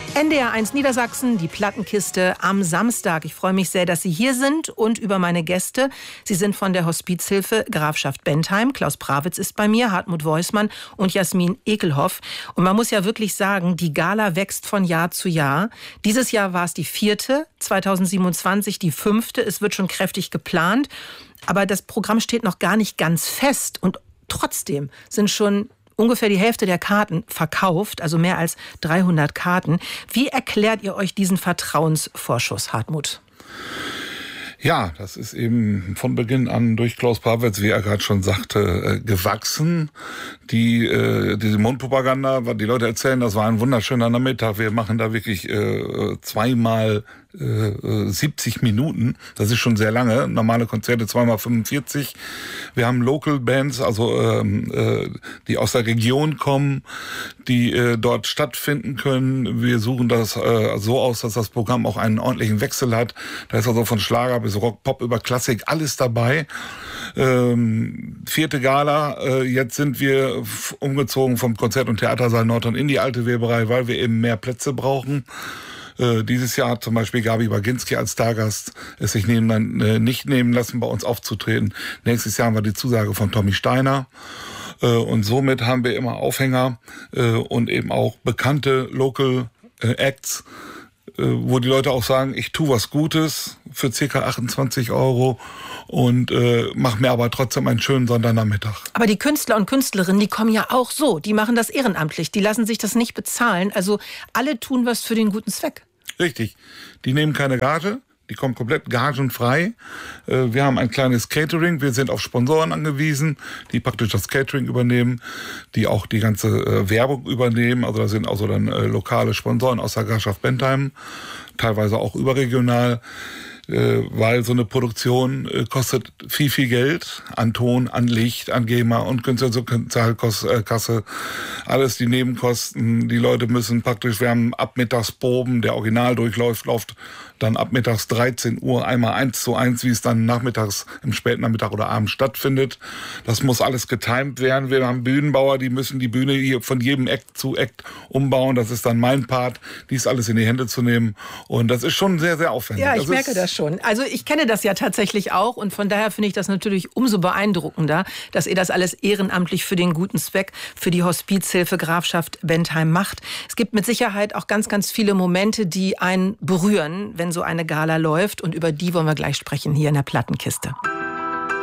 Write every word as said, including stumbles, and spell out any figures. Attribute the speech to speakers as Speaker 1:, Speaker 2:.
Speaker 1: N D R eins Niedersachsen, die Plattenkiste am Samstag. Ich freue mich sehr, dass Sie hier sind und über meine Gäste. Sie sind von der Hospizhilfe Grafschaft Bentheim. Klaus Prawitz ist bei mir, Hartmut Weusmann und Jasmin Ekelhoff. Und man muss ja wirklich sagen, die Gala wächst von Jahr zu Jahr. Dieses Jahr war es die vierte, zweitausendsiebenundzwanzig die fünfte. Es wird schon kräftig geplant. Aber das Programm steht noch gar nicht ganz fest. Und trotzdem sind schon ungefähr die Hälfte der Karten verkauft, also mehr als dreihundert Karten. Wie erklärt ihr euch diesen Vertrauensvorschuss, Hartmut?
Speaker 2: Ja, das ist eben von Beginn an durch Klaus Prawitz, wie er gerade schon sagte, gewachsen. Die äh, diese Mundpropaganda, was die Leute erzählen, das war ein wunderschöner Nachmittag. Wir machen da wirklich äh, zweimal äh, siebzig Minuten. Das ist schon sehr lange. Normale Konzerte zweimal fünfundvierzig. Wir haben Local Bands, also ähm, äh, die aus der Region kommen, die äh, dort stattfinden können. Wir suchen das äh, so aus, dass das Programm auch einen ordentlichen Wechsel hat. Da ist also von Schlager bis Rock, Pop über Klassik alles dabei. Ähm, vierte Gala. Äh, jetzt sind wir f- umgezogen vom Konzert- und Theatersaal Nordhorn in die alte Weberei, weil wir eben mehr Plätze brauchen. Äh, dieses Jahr hat zum Beispiel Gabi Baginski als Stargast es sich nehmen, äh, nicht nehmen lassen, bei uns aufzutreten. Nächstes Jahr haben wir die Zusage von Tommy Steiner. Äh, und somit haben wir immer Aufhänger äh, und eben auch bekannte Local äh, Acts, wo die Leute auch sagen, ich tue was Gutes für ca. achtundzwanzig Euro und äh, mache mir aber trotzdem einen schönen Sonntagnachmittag.
Speaker 1: Aber die Künstler und Künstlerinnen, die kommen ja auch so. Die machen das ehrenamtlich. Die lassen sich das nicht bezahlen. Also alle tun was für den guten Zweck.
Speaker 2: Richtig. Die nehmen keine Gage. Die kommen komplett gagenfrei. Wir haben ein kleines Catering. Wir sind auf Sponsoren angewiesen, die praktisch das Catering übernehmen, die auch die ganze Werbung übernehmen. Also da sind also dann lokale Sponsoren aus der Grafschaft Bentheim, teilweise auch überregional, weil so eine Produktion kostet viel, viel Geld an Ton, an Licht, an GEMA und Künstlersozialkasse. Alles die Nebenkosten. Die Leute müssen praktisch, wir haben ab mittags Proben, der Original durchläuft, läuft dann ab mittags dreizehn Uhr einmal eins zu eins, wie es dann nachmittags im Spätnachmittag oder Abend stattfindet. Das muss alles getimt werden. Wir haben Bühnenbauer, die müssen die Bühne hier von jedem Act zu Act umbauen. Das ist dann mein Part, dies alles in die Hände zu nehmen. Und das ist schon sehr, sehr aufwendig.
Speaker 1: Ja, ich
Speaker 2: das
Speaker 1: merke das schon. Also ich kenne das ja tatsächlich auch und von daher finde ich das natürlich umso beeindruckender, dass ihr das alles ehrenamtlich für den guten Zweck, für die Hospizhilfe Grafschaft Bentheim macht. Es gibt mit Sicherheit auch ganz, ganz viele Momente, die einen berühren, wenn so eine Gala läuft und über die wollen wir gleich sprechen hier in der Plattenkiste.